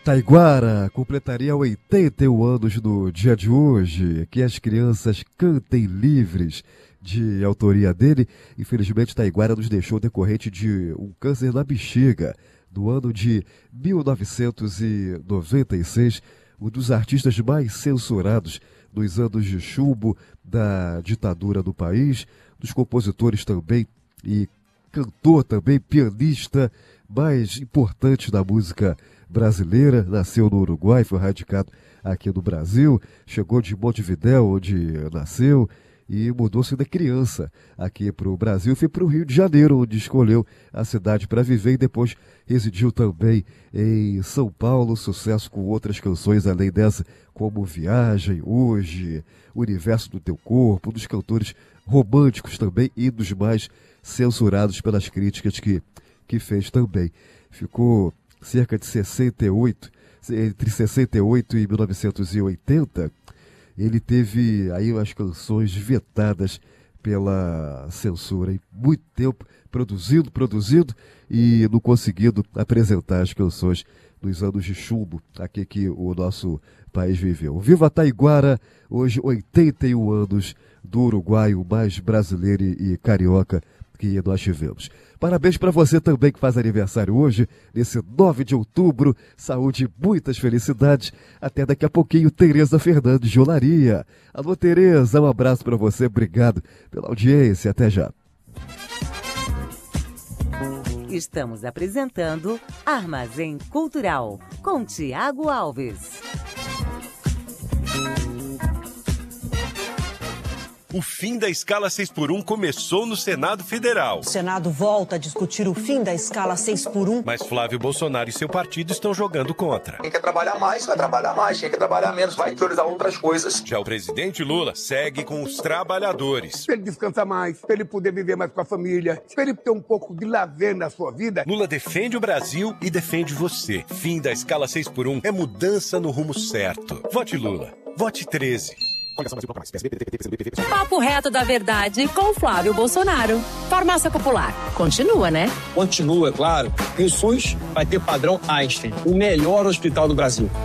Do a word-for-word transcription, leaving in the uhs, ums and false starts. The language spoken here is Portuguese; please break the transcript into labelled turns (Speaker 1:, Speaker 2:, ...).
Speaker 1: Taiguara completaria oitenta e um anos no dia de hoje. Que as crianças cantem livres, de autoria dele. Infelizmente, Taiguara nos deixou decorrente de um câncer na bexiga. No ano de mil novecentos e noventa e seis, um dos artistas mais censurados nos anos de chumbo da ditadura do país, dos compositores também e cantor também, pianista mais importante da música brasileira. Nasceu no Uruguai, foi radicado aqui no Brasil, chegou de Montevidéu, onde nasceu, e mudou-se da criança aqui para o Brasil. Foi para o Rio de Janeiro, onde escolheu a cidade para viver, e depois residiu também em São Paulo. Sucesso com outras canções além dessa, como Viagem, Hoje, Universo do Teu Corpo, um dos cantores românticos também e dos mais censurados pelas críticas que, que fez também. Ficou cerca de sessenta e oito, entre sessenta e oito e mil novecentos e oitenta, ele teve aí as canções vetadas pela censura, e muito tempo produzindo, produzindo e não conseguindo apresentar as canções dos anos de chumbo aqui que o nosso país viveu. Viva Taiguara, hoje oitenta e um anos do Uruguai, o mais brasileiro e carioca que nós tivemos. Parabéns para você também que faz aniversário hoje, nesse nove de outubro. Saúde e muitas felicidades. Até daqui a pouquinho, Tereza Fernandes de Olaria. Alô, Tereza, um abraço para você. Obrigado pela audiência. Até já.
Speaker 2: Estamos apresentando Armazém Cultural, com Tiago Alves.
Speaker 3: O fim da escala seis por um começou no Senado Federal.
Speaker 4: O Senado volta a discutir o fim da escala seis por um.
Speaker 3: Mas Flávio Bolsonaro e seu partido estão jogando contra.
Speaker 5: Quem quer trabalhar mais, vai trabalhar mais. Quem quer trabalhar menos, vai priorizar outras coisas.
Speaker 3: Já o presidente Lula segue com os trabalhadores.
Speaker 6: Para ele descansar mais, para ele poder viver mais com a família, para ele ter um pouco de lazer na sua vida.
Speaker 3: Lula defende o Brasil e defende você. Fim da escala seis por um é mudança no rumo certo. Vote Lula. Vote treze.
Speaker 7: Papo reto da verdade com Flávio Bolsonaro. Farmácia Popular. Continua, né?
Speaker 8: Continua, é claro. E o SUS vai ter padrão Einstein, o melhor hospital do Brasil.